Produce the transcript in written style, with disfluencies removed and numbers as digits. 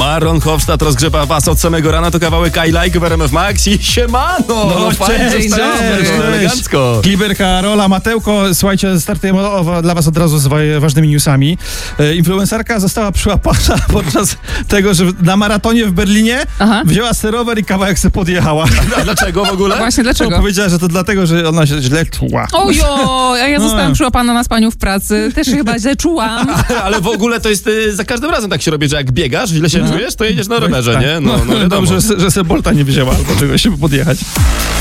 Maron Hofstadt rozgrzewa was od samego rana, to kawałek I Like w RMF Max i siemano! No, cześć, elegancko. Kliber, Karola, Matełko, słuchajcie, startujemy dla was od razu z ważnymi newsami. Influencerka została przyłapana podczas tego, że na maratonie w Berlinie wzięła sterower i kawałek sobie podjechała. A dlaczego w ogóle? Właśnie, dlaczego? No, powiedziała, że to dlatego, że ona się źle czuła. Ojo, ja zostałam przyłapana na spaniu w pracy, też się chyba źle czułam. Ale w ogóle to jest, za każdym razem tak się robi, że jak biegasz, źle się czujesz, to jedziesz na rowerze, nie? No, Dobrze, że se Bolta nie wzięła albo czegoś, żeby podjechać.